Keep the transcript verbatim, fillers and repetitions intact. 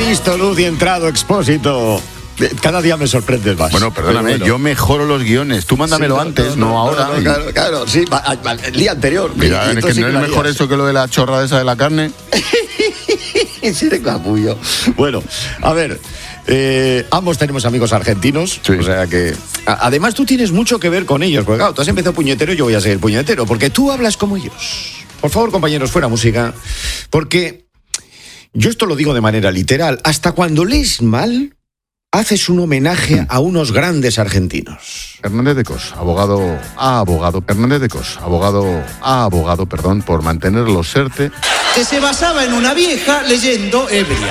visto luz y entrado Expósito. Cada día me sorprendes más. Bueno, perdóname, bueno. yo mejoro los guiones. Tú mándamelo sí, no, no, antes, no, no, no ahora. No, no, claro, claro, sí, el día anterior. Mira, es que no es mejor eso que lo de la chorra esa de la carne. Sí, de capullo. Bueno, a ver, eh, ambos tenemos amigos argentinos, sí. O sea que... A, además, tú tienes mucho que ver con ellos, porque claro, tú has empezado puñetero, yo voy a seguir puñetero, porque tú hablas como ellos. Por favor, compañeros, fuera música, porque yo esto lo digo de manera literal. Hasta cuando lees mal, haces un homenaje a unos grandes argentinos. Hernández de Cos, abogado a abogado. Hernández de Cos, abogado a abogado, perdón, por mantener los SERTE. Que se basaba en una vieja leyendo ebria.